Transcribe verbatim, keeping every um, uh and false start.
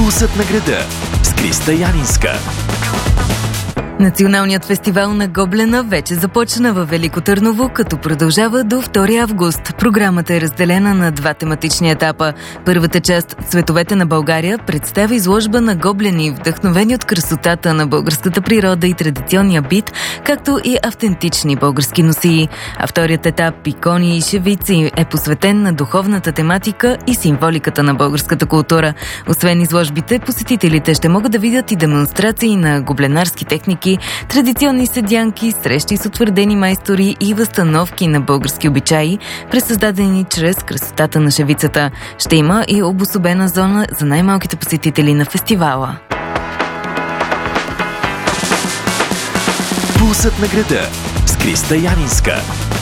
Пулсът на града с Криста Янинска. Националният фестивал на Гоблена вече започна във Велико Търново, като продължава до втори август. Програмата е разделена на два тематични етапа. Първата част «Цветовете на България» представя изложба на гоблени, вдъхновени от красотата на българската природа и традиционния бит, както и автентични български носии. А вторият етап «Икони и шевици» е посветен на духовната тематика и символиката на българската култура. Освен изложбите, посетителите ще могат да видят и демонстрации на гобленарски техники, традиционни седянки, срещи с утвърдени майстори и възстановки на български обичаи, пресъздадени чрез красотата на шевицата. Ще има и обособена зона за най-малките посетители на фестивала. Пулсът на града с Криста Янинска.